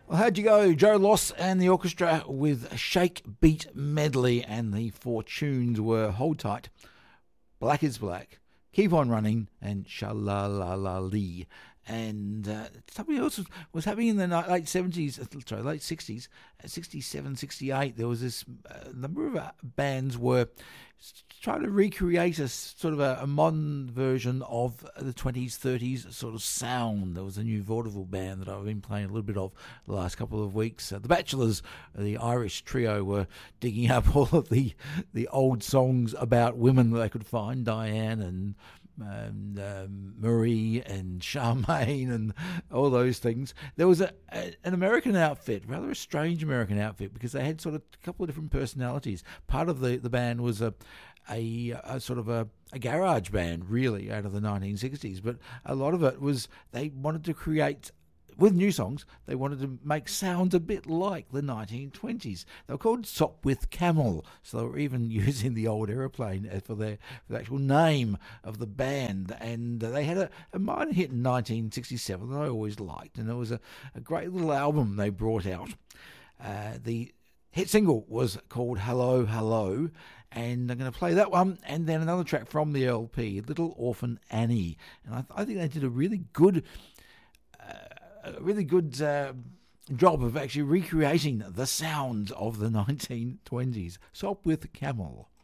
Well, how'd you go? Joe Loss and the orchestra with Shake Beat Medley, and the four tunes were Hold Tight, Black is Black, Keep on Running, and Sha-La-La-La-Lee. And something else was happening in the late 60s, 67, 68. There was this number of bands were trying to recreate a sort of a modern version of the 20s, 30s sort of sound. There was a new vaudeville band that I've been playing a little bit of the last couple of weeks. The Bachelors, the Irish trio, were digging up all of the old songs about women that they could find, Diane and Marie and Charmaine and all those things. There was an American outfit, rather a strange American outfit, because they had sort of a couple of different personalities. Part of the band was a sort of a garage band, really, out of the 1960s, but a lot of it was they wanted to create, with new songs, they wanted to make sounds a bit like the 1920s. They were called Sopwith Camel, so they were even using the old aeroplane for the actual name of the band. And they had a minor hit in 1967 that I always liked, and it was a great little album they brought out. The hit single was called Hello, Hello, and I'm going to play that one, and then another track from the LP, Little Orphan Annie. And I think they did a really good job of actually recreating the sounds of the 1920s. Sopwith Camel.